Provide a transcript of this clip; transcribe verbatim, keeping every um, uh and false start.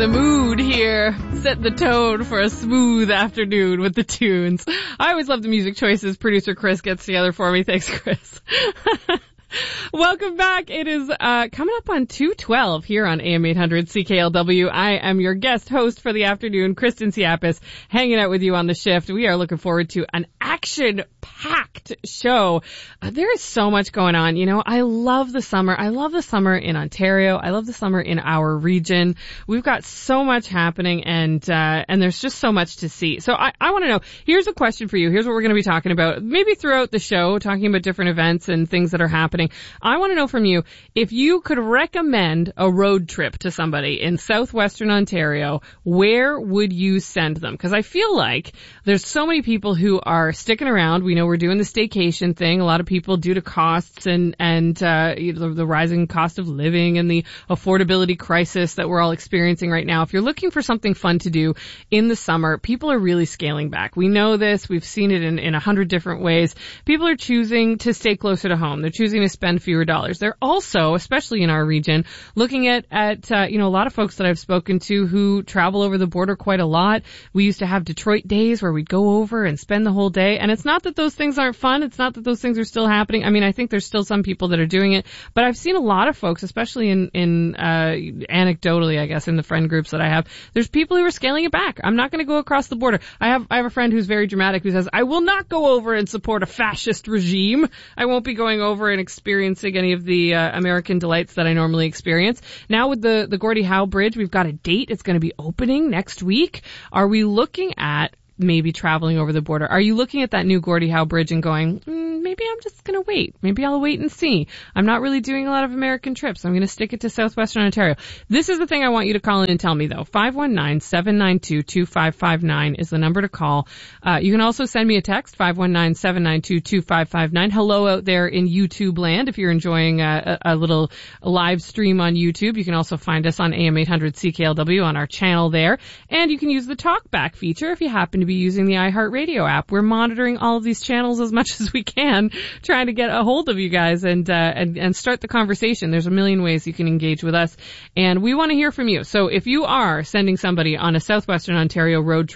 the mood here. Set the tone for a smooth afternoon with the tunes. I always love the music choices producer Chris gets together for me. Thanks, Chris. Welcome back. It is uh coming up on two twelve here on A M eight hundred C K L W. I am your guest host for the afternoon, Kristen Siapis, hanging out with you on the shift. We are looking forward to an action-packed show. Uh, there is so much going on. You know, I love the summer. I love the summer in Ontario. I love the summer in our region. We've got so much happening, and uh and there's just so much to see. So I, I want to know, here's a question for you. Here's what we're going to be talking about, maybe throughout the show, talking about different events and things that are happening. I want to know from you, if you could recommend a road trip to somebody in southwestern Ontario, where would you send them? Because I feel like there's so many people who are sticking around. We know we're doing the staycation thing. A lot of people, due to costs and, and uh, the, the rising cost of living and the affordability crisis that we're all experiencing right now. If you're looking for something fun to do in the summer, people are really scaling back. We know this. We've seen it in, in a hundred different ways. People are choosing to stay closer to home. They're choosing to spend fewer dollars. They're also, especially in our region, looking at, at uh, you know, a lot of folks that I've spoken to who travel over the border quite a lot. We used to have Detroit days where we'd go over and spend the whole day. And it's not that those things aren't fun. It's not that those things are still happening. I mean, I think there's still some people that are doing it. But I've seen a lot of folks, especially in, in uh, anecdotally, I guess, in the friend groups that I have, there's people who are scaling it back. I'm not going to go across the border. I have, I have a friend who's very dramatic who says, I will not go over and support a fascist regime. I won't be going over and experiencing any of the uh, American delights that I normally experience. Now with the, the Gordie Howe Bridge, we've got a date. It's going to be opening next week. Are we looking at maybe traveling over the border? Are you looking at that new Gordie Howe Bridge and going, mm, maybe I'm just going to wait. Maybe I'll wait and see. I'm not really doing a lot of American trips. I'm going to stick it to southwestern Ontario. This is the thing I want you to call in and tell me, though. five one nine, seven nine two, two five five nine is the number to call. Uh, you can also send me a text, five one nine, seven nine two, two five five nine. Hello out there in YouTube land. If you're enjoying a, a, a little live stream on YouTube, you can also find us on A M eight hundred C K L W on our channel there. And you can use the talkback feature if you happen to be using the iHeartRadio app. We're monitoring all of these channels as much as we can, trying to get a hold of you guys and, uh, and, and start the conversation. There's a million ways you can engage with us, and we want to hear from you. So if you are sending somebody on a southwestern Ontario road trip,